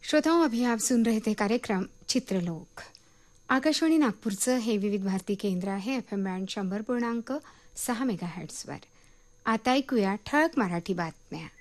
श्रोताओं, अभी आप सुन रहे थे कार्यक्रम चित्रलोक. आकाशवाणी नागपूरचं हे विविध भारती केंद्र आहे. FM band 100.6 मेगाहर्ट्झवर. आता ऐकूया ठळक मराठी बातम्या.